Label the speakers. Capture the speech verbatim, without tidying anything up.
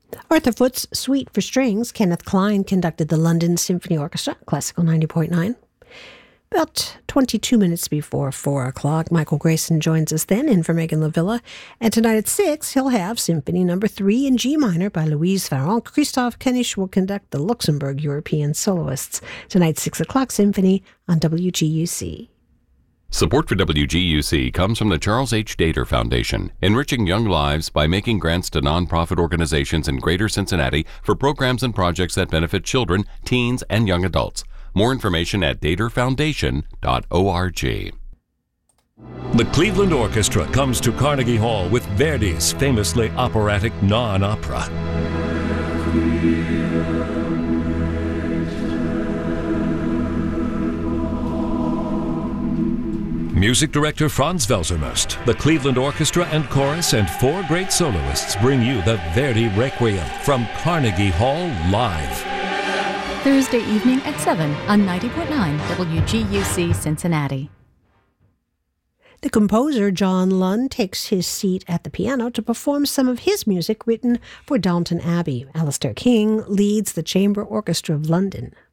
Speaker 1: Arthur Foote's Suite for Strings, Kenneth Klein conducted the London Symphony Orchestra, Classical ninety point nine. About twenty-two minutes before four o'clock, Michael Grayson joins us then in for Megan LaVilla. And tonight at six, he'll have Symphony Number three in G minor by Louise Farrand. Christoph Kenisch will conduct the Luxembourg European Soloists. Tonight's six o'clock Symphony on W G U C.
Speaker 2: Support for W G U C comes from the Charles H. Dater Foundation, enriching young lives by making grants to nonprofit organizations in Greater Cincinnati for programs and projects that benefit children, teens, and young adults. More information at dater foundation dot org.
Speaker 3: The Cleveland Orchestra comes to Carnegie Hall with Verdi's famously operatic non-opera. Music director Franz Welsermust, the Cleveland Orchestra and Chorus, and four great soloists bring you the Verdi Requiem from Carnegie Hall live.
Speaker 4: Thursday evening at seven on ninety point nine W G U C Cincinnati.
Speaker 1: The composer John Lund takes his seat at the piano to perform some of his music written for Downton Abbey. Alistair King leads the Chamber Orchestra of London.